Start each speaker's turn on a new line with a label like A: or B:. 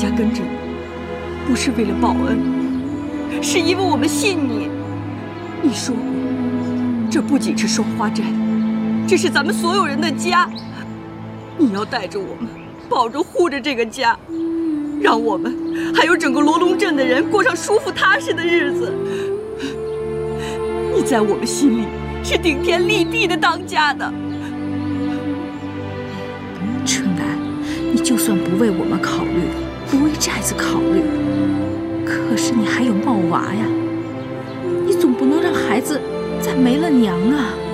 A: 家跟着你，不是为了报恩，是因为我们信你。你说过，这不仅是双花寨，这是咱们所有人的家。你要带着我们，保着护着这个家，让我们还有整个罗龙镇的人过上舒服踏实的日子。你在我们心里是顶天立地的当家的。
B: 春兰，你就算不为我们考虑，不为寨子考虑，可是你还有茂娃呀，你总不能让孩子再没了娘啊。